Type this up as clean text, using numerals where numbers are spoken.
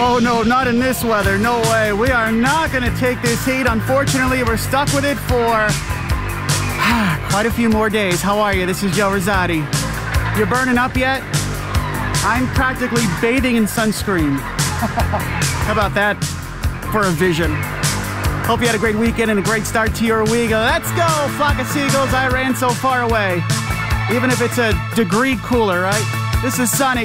Oh no, not in this weather, no way. We are not gonna take this heat. Unfortunately, we're stuck with it for quite a few more days. How are you? This is Joe Rosati. You're burning up yet? I'm practically bathing in sunscreen. How about that for a vision? Hope you had a great weekend and a great start to your week. Let's go, flock of seagulls. I ran so far away. Even if it's a degree cooler, right? This is Sunny.